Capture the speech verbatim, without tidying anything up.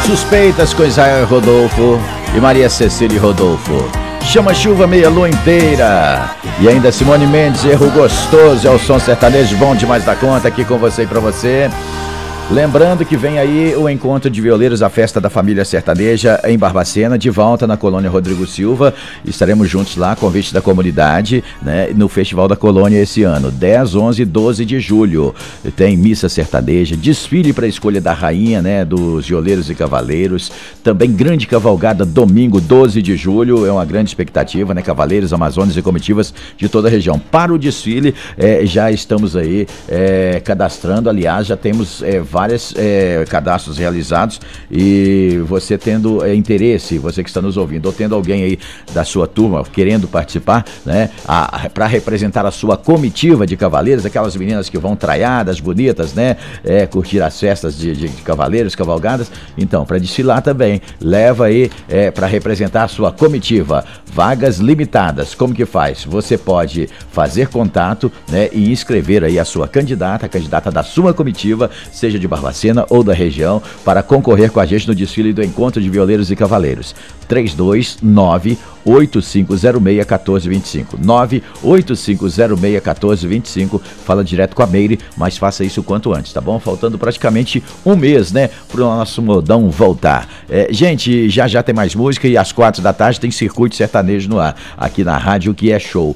Suspeitas com Israel Rodolfo e Maria Cecília Rodolfo. Chama chuva meia lua inteira. E ainda Simone Mendes, Erro Gostoso, é o som sertanejo bom demais da conta aqui com você e pra você. Lembrando que vem aí o Encontro de Violeiros, a festa da família sertaneja em Barbacena, de volta na Colônia Rodrigo Silva. Estaremos juntos lá, convite da comunidade, né, no Festival da Colônia esse ano, dez, onze e doze de julho. Tem missa sertaneja, desfile para a escolha da rainha, né, dos violeiros e cavaleiros. Também grande cavalgada domingo, doze de julho, é uma grande expectativa, né, cavaleiros, amazonas e comitivas de toda a região. Para o desfile, é, já estamos aí é, cadastrando, aliás, já temos é, vários vários é, cadastros realizados, e você tendo é, interesse, você que está nos ouvindo, ou tendo alguém aí da sua turma querendo participar, né, para representar a sua comitiva de cavaleiros, aquelas meninas que vão traiadas, bonitas, né, é, curtir as festas de, de, de cavaleiros, cavalgadas, então, para desfilar também, leva aí é, para representar a sua comitiva. Vagas limitadas, como que faz? Você pode fazer contato, né, e inscrever aí a sua candidata, a candidata da sua comitiva, seja de Barbacena ou da região, para concorrer com a gente no desfile do Encontro de Violeiros e Cavaleiros. três dois nove, oito cinco zero seis, um quatro dois cinco. nove oito cinco zero seis, um quatro dois cinco. Fala direto com a Meire, mas faça isso o quanto antes, tá bom? Faltando praticamente um mês, né, pro nosso modão voltar. É, gente, já já tem mais música, e às quatro da tarde tem Circuito Sertanejo no ar, aqui na rádio, que é show.